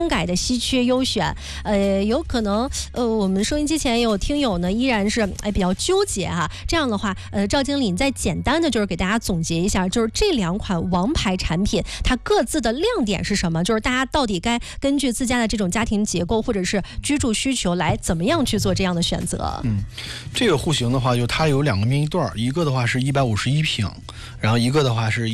改的稀缺优选，有可能我们收音机前有听友呢，依然是比较纠结哈。这样的话，赵经理，你再简单的就是给大家总结一下，就是这两款王牌产品，它各自的亮点是什么？就是大家到底该根据自家的这种家庭结构或者是居住需求来怎么样去做这样的选择？ 这个户型的话，就它有2个面积段，一个的话是151平，然后一个的话是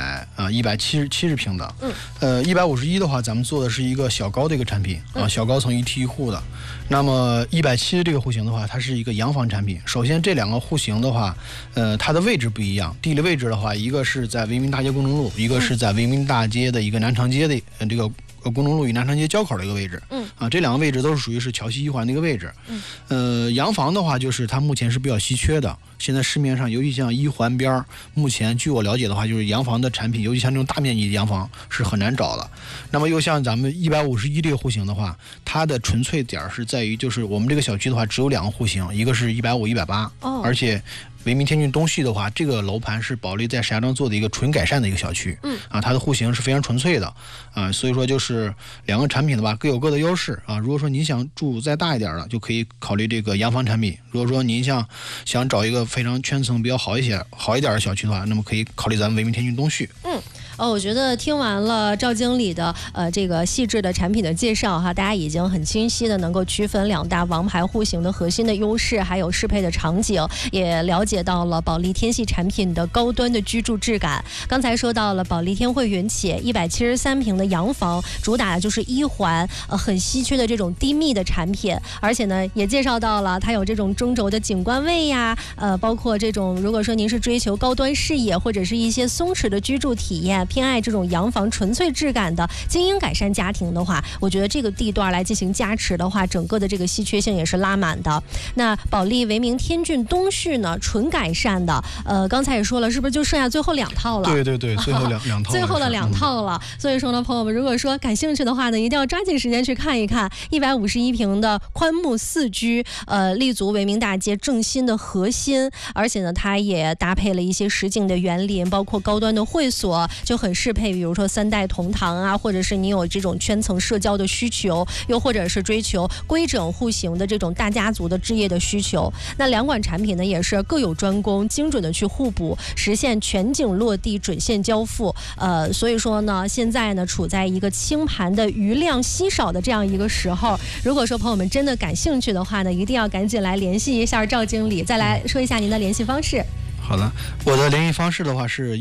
170平的。151的话，咱们做的是一个小高的一个产品小高层1梯1户的。那么170这个户型的话，它是一个洋房产品。首先这2个户型的话，它的位置不一样。地理位置的话，一个是在维民大街工程路，一个是在维民大街的一个南长街的这个工程路与南长街交口的一个位置。这2个位置都是属于是桥西一环的一个位置。洋房的话，就是它目前是比较稀缺的。现在市面上，尤其像一环边，目前据我了解的话，就是洋房的产品，尤其像这种大面积的洋房是很难找的。那么又像咱们151这个户型的话，它的纯粹点是在于，就是我们这个小区的话只有2个户型，一个是150、180，而且维民天骏东旭的话，这个楼盘是保利在石家庄做的一个纯改善的一个小区，它的户型是非常纯粹的所以说就是2个产品的话各有各的优势如果说您想住再大一点的，就可以考虑这个洋房产品；如果说您想找一个非常圈层比较好一点的小区的话，那么可以考虑咱们维民天骏东旭。 我觉得听完了赵经理的这个细致的产品的介绍哈，大家已经很清晰的能够区分2大王牌户型的核心的优势，还有适配的场景，也了解到了保利天系产品的高端的居住质感。刚才说到了保利天汇云起173平的洋房，主打的就是1环很稀缺的这种低密的产品，而且呢也介绍到了它有这种中轴的景观位呀，包括这种如果说您是追求高端视野或者是一些松弛的居住体验，偏爱这种洋房纯粹质感的精英改善家庭的话，我觉得这个地段来进行加持的话，整个的这个稀缺性也是拉满的。那保利维民天骏东旭呢，纯改善的，刚才也说了，是不是就剩下最后2套了？ 对，最后两套， 最后的2套了。所以说呢，朋友们，如果说感兴趣的话呢，一定要抓紧时间去看一看151平的宽木4居，立足维民大街正新的核心，而且呢，它也搭配了一些实景的园林，包括高端的会所，就很适配，比如说3代同堂或者是你有这种圈层社交的需求，又或者是追求规整户型的这种大家族的置业的需求。那2款产品呢，也是各有专攻，精准的去互补，实现全景落地准线交付。所以说呢，现在呢处在一个清盘的余量稀少的这样一个时候，如果说朋友们真的感兴趣的话呢，一定要赶紧来联系一下赵经理。再来说一下您的联系方式。 好的，我的联系方式的话是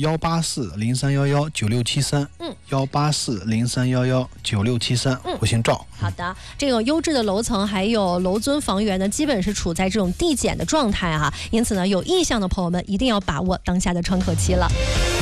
18403119673，18403119673，我姓赵。 好的，这种优质的楼层还有楼尊房源呢，基本是处在这种递减的状态因此呢，有意向的朋友们一定要把握当下的窗口期了。